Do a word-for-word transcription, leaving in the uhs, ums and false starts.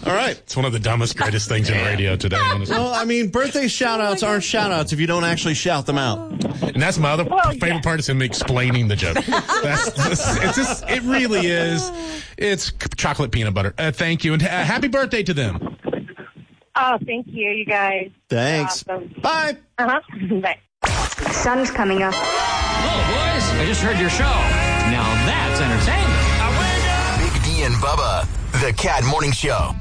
All right. It's one of the dumbest, greatest things in radio today, honestly. Well, I mean, birthday shout-outs aren't shout-outs if you don't actually shout them out. And that's my other Well, favorite yeah. part is him explaining the joke. That's, that's it's just, it really is. It's chocolate peanut butter. Uh, thank you. And uh, happy birthday to them. Oh, thank you, you guys. Thanks. Awesome. Bye. Uh-huh. Bye. Sun's coming up. Hello, boys. I just heard your show. Now that's entertainment. Big D and Bubba, the Cat Morning Show.